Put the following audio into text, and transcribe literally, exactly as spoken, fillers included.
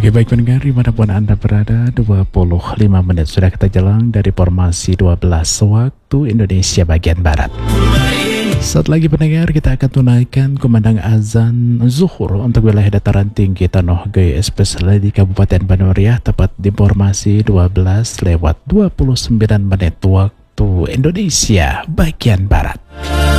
Oke, baik pendengar dimanapun Anda berada, dua puluh lima menit sudah kita jelang dari formasi dua belas waktu Indonesia bagian Barat. Saat lagi pendengar, kita akan tunaikan kumandang azan zuhur untuk wilayah dataran tinggi Tanah Gaya, especially di Kabupaten Bandung Meriah, tepat di formasi dua belas lewat dua puluh sembilan menit waktu Indonesia bagian Barat.